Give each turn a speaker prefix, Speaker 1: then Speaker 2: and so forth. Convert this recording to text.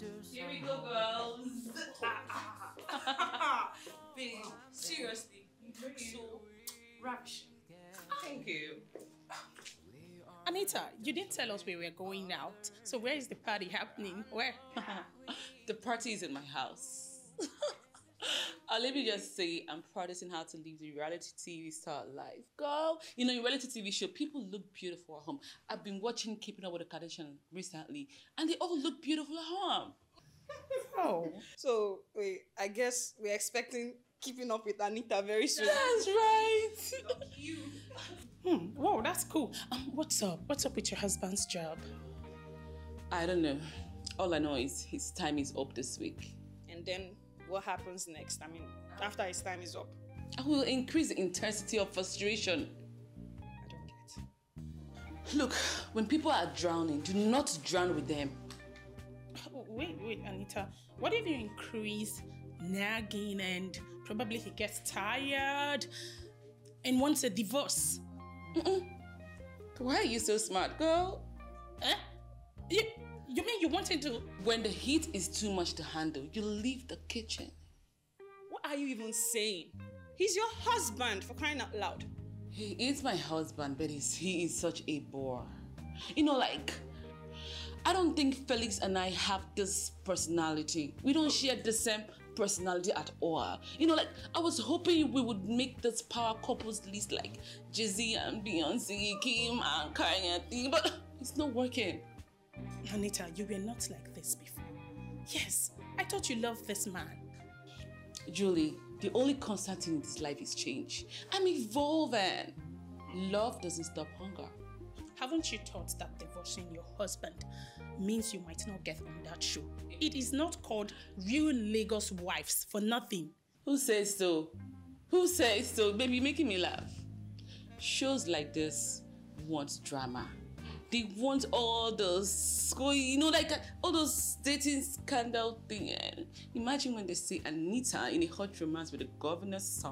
Speaker 1: Here we go, girls. Babe, seriously, you look so ravishing. Thank you.
Speaker 2: Anita, you didn't tell us where we're going out. So where is the party happening? Where?
Speaker 1: The party is in my house. Let me just say, I'm practicing how to live the reality TV star life. Girl, you know, in reality TV show, people look beautiful at home. I've been watching Keeping Up with the Kardashians recently, and they all look beautiful at home.
Speaker 2: Oh.
Speaker 3: So, wait, I guess we're expecting Keeping Up with Anita very soon.
Speaker 1: That's right.
Speaker 2: Wow, that's cool. What's up? What's up with your husband's job?
Speaker 1: I don't know. All I know is his time is up this week.
Speaker 3: And then what happens next? I mean, after his time is up.
Speaker 1: I will increase the intensity of frustration.
Speaker 3: I don't get.
Speaker 1: Look, when people are drowning, do not drown with them.
Speaker 2: Wait, Anita. What if you increase nagging and probably he gets tired and wants a divorce?
Speaker 1: Why are you so smart, girl?
Speaker 2: You mean you want him to...
Speaker 1: When the heat is too much to handle, you leave the kitchen.
Speaker 3: What are you even saying? He's your husband, for crying out loud.
Speaker 1: He is my husband, but he is such a bore. You know, like, I don't think Felix and I have this personality. We don't share the same personality at all. You know, like, I was hoping we would make this power couples list like Jay-Z and Beyonce, Kim and Kanye, but it's not working.
Speaker 2: Anita, you were not like this before. Yes, I thought you loved this man.
Speaker 1: Julie, the only constant thing in this life is change. I'm evolving. Love doesn't stop hunger.
Speaker 2: Haven't you thought that divorcing your husband means you might not get on that show? It is not called Real Lagos Wives for nothing.
Speaker 1: Who says so? Who says so? Baby, you're making me laugh. Shows like this want drama. They want all those, you know, like all those dating scandal thing. Imagine when they see Anita in a hot romance with the governor's son.